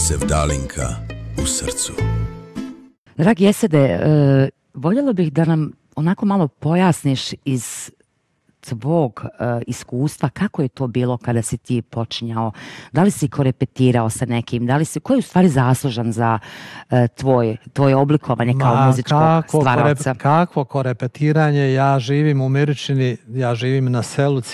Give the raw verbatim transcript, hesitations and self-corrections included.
Sevdalinka u srcu. Dragi Esede, e, voljela bih da nam onako malo pojasniš iz tvog e, iskustva kako je to bilo kada si ti počinjao, da li si korepetirao sa nekim, da li si, ko je u stvari zaslužan za e, tvoj, tvoje oblikovanje kao Ma, muzičkog kako stvaraoca? Korep, kakvo korepetiranje, ja živim u Miričini, ja živim na selu